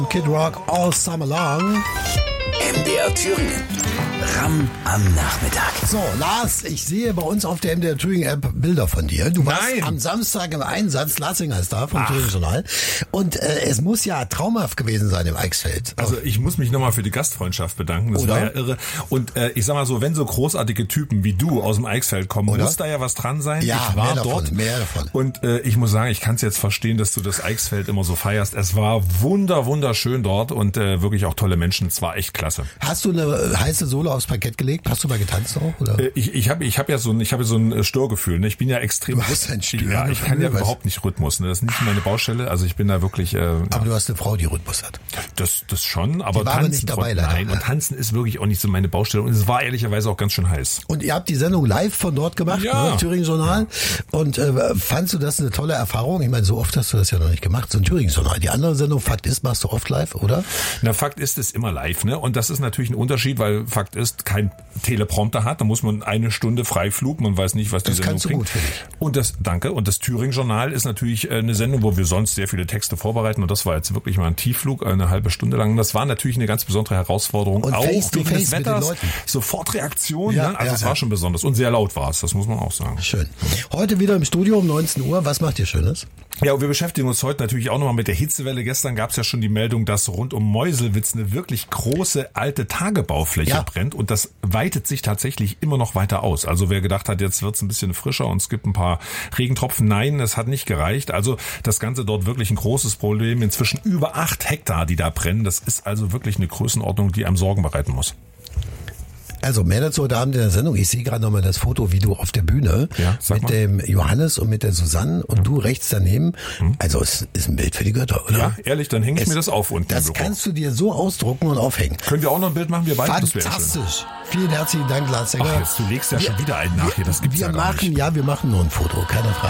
Kid Rock all summer long. MDR Thüringen. Ram am Nachmittag. So, Lars, ich sehe bei uns auf der MDR Thüringen App Bilder von dir. Du warst am Samstag im Einsatz, Lassinger ist da vom Thüringen Journal. Und es muss ja traumhaft gewesen sein im Eichsfeld. Also ich muss mich nochmal für die Gastfreundschaft bedanken. Das war ja irre. Und ich sag mal so, wenn so großartige Typen wie du aus dem Eichsfeld kommen, muss da ja was dran sein. Ja, ich war mehr dort. Mehr davon. Und ich muss sagen, ich kann es jetzt verstehen, dass du das Eichsfeld immer so feierst. Es war wunderschön dort und wirklich auch tolle Menschen. Es war echt klasse. Hast du eine heiße Sohle aufs Parkett gelegt? Hast du mal getanzt auch? Oder? Ich hab ja so ein Störgefühl. Ne? Ich bin ja extrem. Du hast ein Störgefühl. Ja, ich kann ja überhaupt nicht Rhythmus. Ne? Das ist nicht meine Baustelle. Also ich bin da wirklich. Aber du hast eine Frau, die Rhythmus hat. Das schon. Aber die war tanzen aber nicht dabei, leider. Nein. Und tanzen ist wirklich auch nicht so meine Baustelle. Und es war ehrlicherweise auch ganz schön heiß. Und ihr habt die Sendung live von dort gemacht, ja. Ne? Thüringen Journal. Ja. Und fandst du das eine tolle Erfahrung? Ich meine, so oft hast du das ja noch nicht gemacht. So ein Thüringen Journal. Die andere Sendung, Fakt ist, machst du oft live, oder? Na, Fakt ist immer live, ne? Und das ist natürlich ein Unterschied, weil Fakt ist kein Teleprompter hat. Da muss man eine Stunde Freiflug. Man weiß nicht, was die Sendung bringt. Das kannst du gut, finde ich. Und danke. Und das Thüringen Journal ist natürlich eine Sendung, wo wir sonst sehr viele Texte vorbereiten. Und das war jetzt wirklich mal ein Tiefflug, eine halbe Stunde lang. Und das war natürlich eine ganz besondere Herausforderung. Und auch wegen des Wetters. Sofort Reaktion. Ne? Also es war schon besonders. Und sehr laut war es. Das muss man auch sagen. Schön. Heute wieder im Studio um 19 Uhr. Was macht ihr Schönes? Ja, und wir beschäftigen uns heute natürlich auch nochmal mit der Hitzewelle. Gestern gab es ja schon die Meldung, dass rund um Meuselwitz eine wirklich große alte Tagebaufläche brennt. Und das weitet sich tatsächlich immer noch weiter aus. Also wer gedacht hat, jetzt wird's ein bisschen frischer und es gibt ein paar Regentropfen. Nein, es hat nicht gereicht. Also das Ganze dort wirklich ein großes Problem. Inzwischen über 8 Hektar, die da brennen. Das ist also wirklich eine Größenordnung, die einem Sorgen bereiten muss. Also mehr dazu heute Abend in der Sendung. Ich sehe gerade nochmal das Foto, wie du auf der Bühne mit dem Johannes und mit der Susanne und du rechts daneben. Also es ist ein Bild für die Götter, oder? Ja, ehrlich, dann hänge ich mir das auf unten. Das kannst du dir so ausdrucken und aufhängen. Können wir auch noch ein Bild machen? Wir beide. Fantastisch. Vielen herzlichen Dank, Lars Sänger. Ach, jetzt, du legst ja schon wieder einen nach hier. Das gibt's ja gar nicht. Wir machen nur ein Foto, keine Frage.